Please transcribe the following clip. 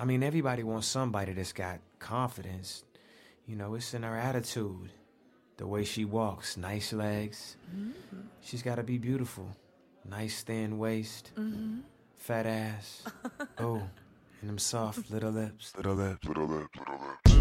I mean, everybody wants somebody that's got confidence. You know, it's in her attitude. The way she walks, nice legs. She's got to be beautiful. Nice thin waist. Fat ass. Oh, and them soft little lips. Little lips.